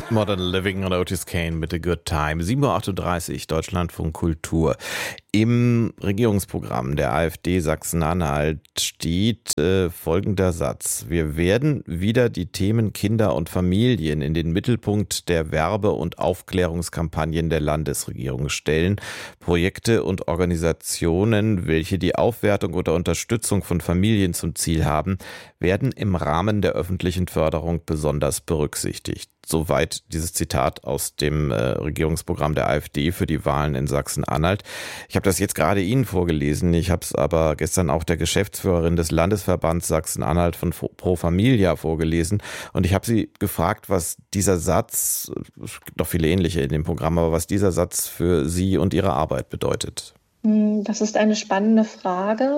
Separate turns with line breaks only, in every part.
Modern Living und Otis Kane mit A Good Time. 7:38 Uhr, Deutschlandfunk Kultur. Im Regierungsprogramm der AfD Sachsen-Anhalt steht folgender Satz. Wir werden wieder die Themen Kinder und Familien in den Mittelpunkt der Werbe- und Aufklärungskampagnen der Landesregierung stellen. Projekte und Organisationen, welche die Aufwertung oder Unterstützung von Familien zum Ziel haben, werden im Rahmen der öffentlichen Förderung besonders berücksichtigt. Soweit dieses Zitat aus dem Regierungsprogramm der AfD für die Wahlen in Sachsen-Anhalt. Ich habe das jetzt gerade Ihnen vorgelesen. Ich habe es aber gestern auch der Geschäftsführerin des Landesverbands Sachsen-Anhalt von Pro Familia vorgelesen. Und ich habe sie gefragt, was dieser Satz, es gibt noch viele ähnliche in dem Programm, aber was dieser Satz für Sie und Ihre Arbeit bedeutet.
Das ist eine spannende Frage.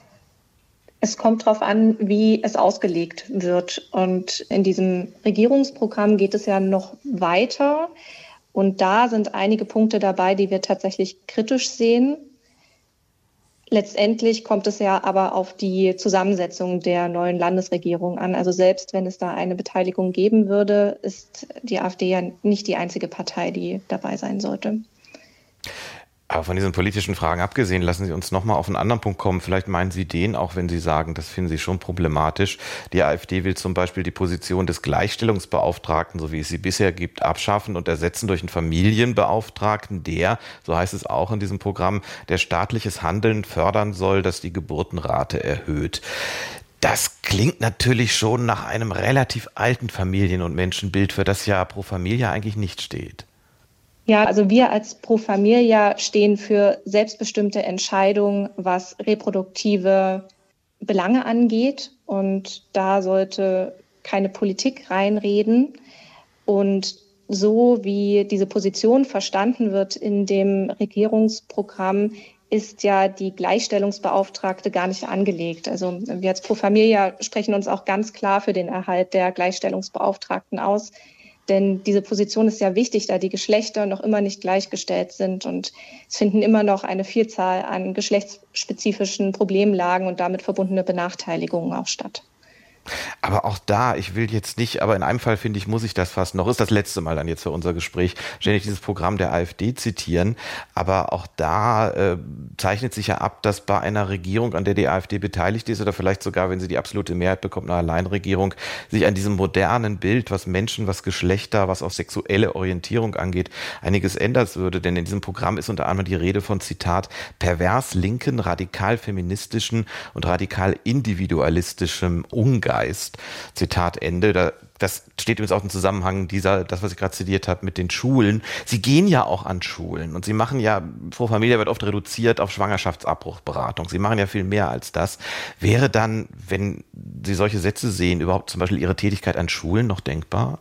Es kommt darauf an, wie es ausgelegt wird. Und in diesem Regierungsprogramm geht es ja noch weiter. Und da sind einige Punkte dabei, die wir tatsächlich kritisch sehen. Letztendlich kommt es ja aber auf die Zusammensetzung der neuen Landesregierung an. Also selbst wenn es da eine Beteiligung geben würde, ist die AfD ja nicht die einzige Partei, die dabei sein sollte.
Aber von diesen politischen Fragen abgesehen, lassen Sie uns nochmal auf einen anderen Punkt kommen. Vielleicht meinen Sie den, auch wenn Sie sagen, das finden Sie schon problematisch. Die AfD will zum Beispiel die Position des Gleichstellungsbeauftragten, so wie es sie bisher gibt, abschaffen und ersetzen durch einen Familienbeauftragten, der, so heißt es auch in diesem Programm, der staatliches Handeln fördern soll, das die Geburtenrate erhöht. Das klingt natürlich schon nach einem relativ alten Familien- und Menschenbild, für das ja Pro Familia eigentlich nicht steht.
Ja, also wir als Pro Familia stehen für selbstbestimmte Entscheidungen, was reproduktive Belange angeht. Und da sollte keine Politik reinreden. Und so wie diese Position verstanden wird in dem Regierungsprogramm, ist ja die Gleichstellungsbeauftragte gar nicht angelegt. Also wir als Pro Familia sprechen uns auch ganz klar für den Erhalt der Gleichstellungsbeauftragten aus. Denn diese Position ist ja wichtig, da die Geschlechter noch immer nicht gleichgestellt sind. Und es finden immer noch eine Vielzahl an geschlechtsspezifischen Problemlagen und damit verbundene Benachteiligungen auch statt.
Aber auch da, ich will jetzt nicht, aber in einem Fall finde ich, muss ich das fast noch, ist das letzte Mal dann jetzt für unser Gespräch, ständig dieses Programm der AfD zitieren. Aber auch da zeichnet sich ja ab, dass bei einer Regierung, an der die AfD beteiligt ist oder vielleicht sogar, wenn sie die absolute Mehrheit bekommt, eine Alleinregierung, sich an diesem modernen Bild, was Menschen, was Geschlechter, was auch sexuelle Orientierung angeht, einiges ändern würde. Denn in diesem Programm ist unter anderem die Rede von, Zitat, pervers linken, radikal feministischen und radikal individualistischem Umgang. Zitat Ende. Das steht übrigens auch im Zusammenhang das, was ich gerade zitiert habe, mit den Schulen. Sie gehen ja auch an Schulen und Sie machen ja, Pro Familia wird oft reduziert auf Schwangerschaftsabbruchberatung. Sie machen ja viel mehr als das. Wäre dann, wenn Sie solche Sätze sehen, überhaupt zum Beispiel Ihre Tätigkeit an Schulen noch denkbar?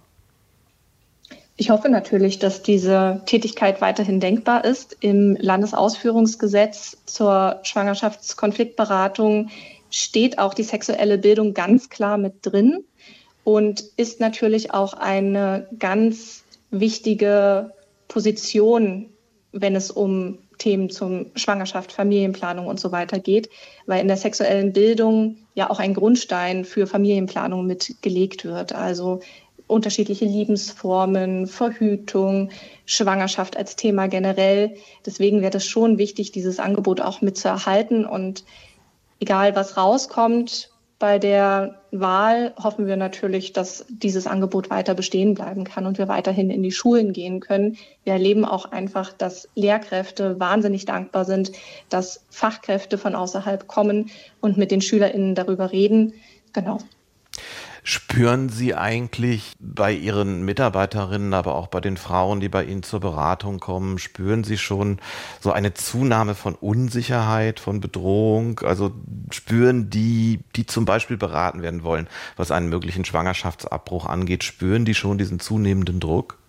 Ich hoffe natürlich, dass diese Tätigkeit weiterhin denkbar ist. Im Landesausführungsgesetz zur Schwangerschaftskonfliktberatung steht auch die sexuelle Bildung ganz klar mit drin und ist natürlich auch eine ganz wichtige Position, wenn es um Themen zum Schwangerschaft, Familienplanung und so weiter geht, weil in der sexuellen Bildung ja auch ein Grundstein für Familienplanung mitgelegt wird. Also unterschiedliche Lebensformen, Verhütung, Schwangerschaft als Thema generell. Deswegen wäre es schon wichtig, dieses Angebot auch mitzuerhalten. Und egal, was rauskommt bei der Wahl, hoffen wir natürlich, dass dieses Angebot weiter bestehen bleiben kann und wir weiterhin in die Schulen gehen können. Wir erleben auch einfach, dass Lehrkräfte wahnsinnig dankbar sind, dass Fachkräfte von außerhalb kommen und mit den SchülerInnen darüber reden. Genau.
Spüren Sie eigentlich bei Ihren Mitarbeiterinnen, aber auch bei den Frauen, die bei Ihnen zur Beratung kommen, spüren Sie schon so eine Zunahme von Unsicherheit, von Bedrohung? Also spüren die zum Beispiel beraten werden wollen, was einen möglichen Schwangerschaftsabbruch angeht, spüren die schon diesen zunehmenden Druck?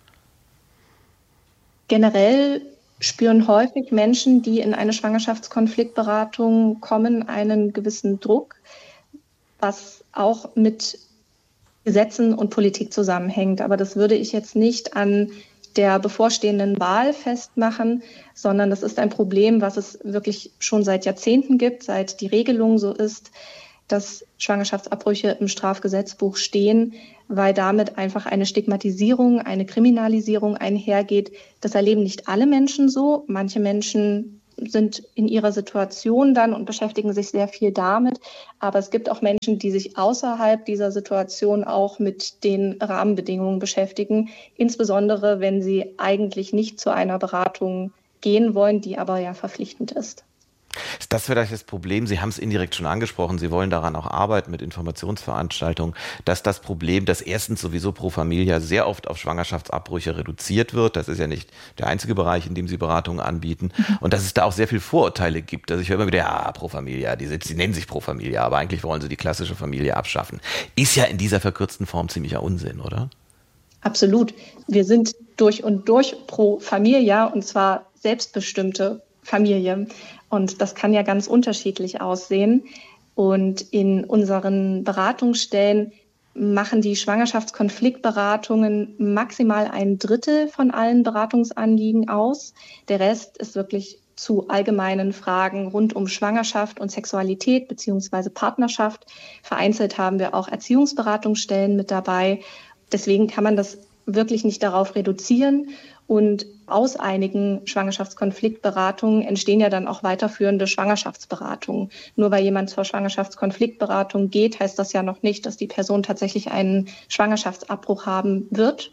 Generell spüren häufig Menschen, die in eine Schwangerschaftskonfliktberatung kommen, einen gewissen Druck, was auch mit Gesetzen und Politik zusammenhängt. Aber das würde ich jetzt nicht an der bevorstehenden Wahl festmachen, sondern das ist ein Problem, was es wirklich schon seit Jahrzehnten gibt, seit die Regelung so ist. dass Schwangerschaftsabbrüche im Strafgesetzbuch stehen, weil damit einfach eine Stigmatisierung, eine Kriminalisierung einhergeht. Das erleben nicht alle Menschen so. Manche Menschen sind in ihrer Situation dann und beschäftigen sich sehr viel damit. Aber es gibt auch Menschen, die sich außerhalb dieser Situation auch mit den Rahmenbedingungen beschäftigen, insbesondere wenn sie eigentlich nicht zu einer Beratung gehen wollen, die aber ja verpflichtend ist.
Ist das vielleicht das Problem? Sie haben es indirekt schon angesprochen, Sie wollen daran auch arbeiten mit Informationsveranstaltungen, dass das Problem, dass erstens sowieso Pro Familia sehr oft auf Schwangerschaftsabbrüche reduziert wird. Das ist ja nicht der einzige Bereich, in dem Sie Beratungen anbieten. Und dass es da auch sehr viel Vorurteile gibt. Also ich höre immer wieder, ja, Pro Familia, sie nennen sich Pro Familia, aber eigentlich wollen sie die klassische Familie abschaffen. Ist ja in dieser verkürzten Form ziemlicher Unsinn, oder?
Absolut. Wir sind durch und durch Pro Familia, und zwar selbstbestimmte Familie. Und das kann ja ganz unterschiedlich aussehen. Und in unseren Beratungsstellen machen die Schwangerschaftskonfliktberatungen maximal 1/3 von allen Beratungsanliegen aus. Der Rest ist wirklich zu allgemeinen Fragen rund um Schwangerschaft und Sexualität bzw. Partnerschaft. Vereinzelt haben wir auch Erziehungsberatungsstellen mit dabei. Deswegen kann man das wirklich nicht darauf reduzieren. Und aus einigen Schwangerschaftskonfliktberatungen entstehen ja dann auch weiterführende Schwangerschaftsberatungen. Nur weil jemand zur Schwangerschaftskonfliktberatung geht, heißt das ja noch nicht, dass die Person tatsächlich einen Schwangerschaftsabbruch haben wird.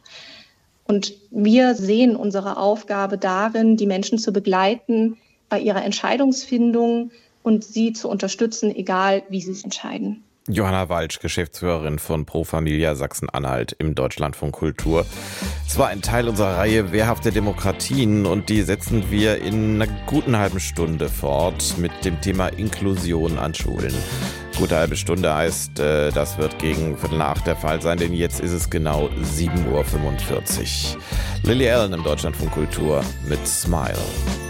Und wir sehen unsere Aufgabe darin, die Menschen zu begleiten bei ihrer Entscheidungsfindung und sie zu unterstützen, egal wie sie es entscheiden.
Johanna Waltsch, Geschäftsführerin von Pro Familia Sachsen-Anhalt im Deutschlandfunk Kultur. Es war ein Teil unserer Reihe Wehrhafte Demokratien und die setzen wir in einer guten halben Stunde fort mit dem Thema Inklusion an Schulen. Gute halbe Stunde heißt, das wird gegen 7:15 der Fall sein, denn jetzt ist es genau 7:45 Uhr. Lily Allen im Deutschlandfunk Kultur mit Smile.